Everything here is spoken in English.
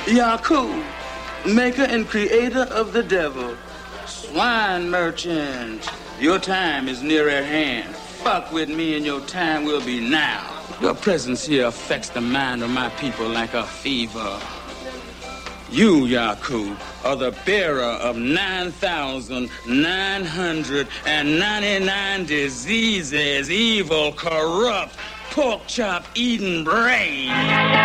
Yakub, maker and creator of the devil. Swine merchant, your time is near at hand. Fuck with me and your time will be now. Your presence here affects the mind of my people like a fever. You, Yakub, are the bearer of 9,999 diseases, evil, corrupt, pork chop eating brain.